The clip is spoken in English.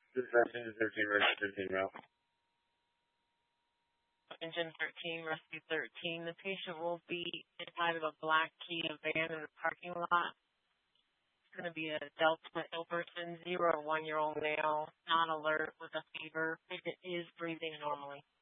Engine 13, Rescue 13 route. Engine 13, Rescue 13. The patient will be inside of a black Kia van in the parking lot. It's going to be a Delta ill person, 0 to 1-year-old male, non-alert with a fever. Patient is breathing normally.